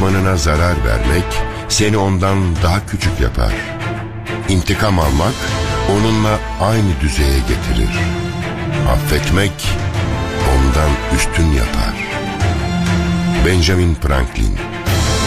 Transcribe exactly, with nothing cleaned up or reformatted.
düşmanına zarar vermek seni ondan daha küçük yapar. İntikam almak onunla aynı düzeye getirir. Affetmek ondan üstün yapar. Benjamin Franklin.